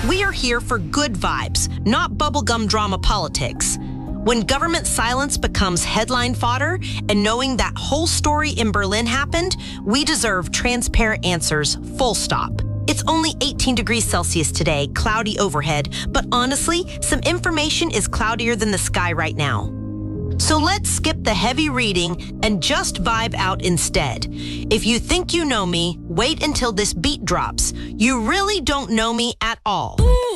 We are here for good vibes, not bubblegum drama politics. When government silence becomes headline fodder and knowing that whole story in Berlin happened, we deserve transparent answers, full stop. It's only 18 degrees Celsius today, cloudy overhead, but honestly, some information is cloudier than the sky right now. So let's skip the heavy reading and just vibe out instead. If you think you know me, wait until this beat drops. You really don't know me at all.